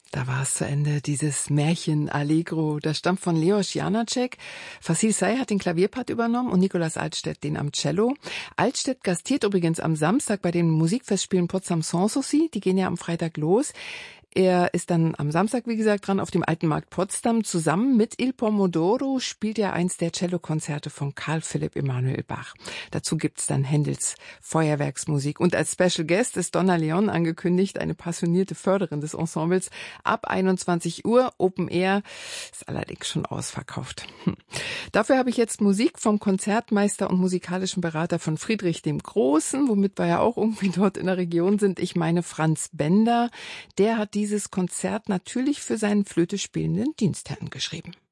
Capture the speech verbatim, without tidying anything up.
Da war es zu Ende, dieses Märchen Allegro. Das stammt von Leos Janáček. Fasil Say hat den Klavierpart übernommen und Nikolaus Altstädt den am Cello. Altstädt gastiert übrigens am Samstag bei den Musikfestspielen Potsdam Sanssouci. Die gehen ja am Freitag los. Er ist dann am Samstag, wie gesagt, dran auf dem Alten Markt Potsdam. Zusammen mit Il Pomodoro spielt er eins der Cellokonzerte von Karl Philipp Emanuel Bach. Dazu gibt's dann Händels Feuerwerksmusik. Und als Special Guest ist Donna Leon angekündigt, eine passionierte Förderin des Ensembles. Ab einundzwanzig Uhr, Open Air, ist allerdings schon ausverkauft. Hm. Dafür habe ich jetzt Musik vom Konzertmeister und musikalischen Berater von Friedrich dem Großen, womit wir ja auch irgendwie dort in der Region sind. Ich meine Franz Bender. Der hat dieses Konzert natürlich für seinen Flöte spielenden Dienstherrn geschrieben.